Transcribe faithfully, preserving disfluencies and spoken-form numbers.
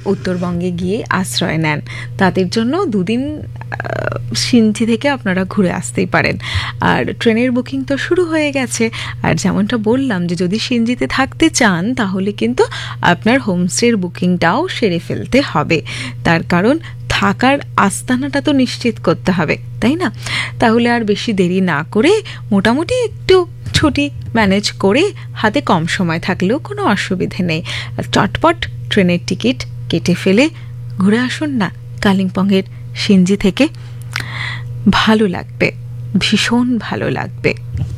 উত্তরবঙ্গে গিয়ে আশ্রয় নেন, তাদের জন্য দুদিন সিনজি থেকে আপনারা ঘুরে আসতেই পারেন। আর ট্রেনের বুকিং তো শুরু হয়ে গেছে, আর যেমনটা বললাম যে যদি সিনজিতে থাকতে চান তাহলে কিন্তু আপনার হোমস্টের বুকিংটাও সেরে ফেলতে হবে, তার কারণ থাকার আস্তানাটা তো নিশ্চিত করতে হবে, তাই না? তাহলে আর বেশি দেরি না করে মোটামুটি একটু ছুটি ম্যানেজ করে হাতে কম সময় থাকলেও কোনো অসুবিধে নেই, আর চটপট ট্রেনের টিকিট কেটে ফেলে ঘুরে আসুন না কালিম্পংয়ের সিনজি থেকে। ভালো লাগবে, ভীষণ ভালো লাগবে।